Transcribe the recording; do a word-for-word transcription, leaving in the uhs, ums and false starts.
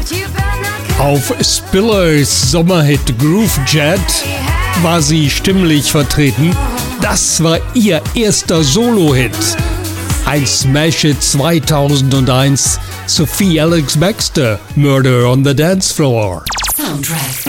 Auf Spillers Sommerhit Groove Jet war sie stimmlich vertreten. Das war ihr erster Solo-Hit. Ein Smash-Hit zweitausendeins, Sophie Alex Baxter, Murder on the Dance Floor. Soundtrack.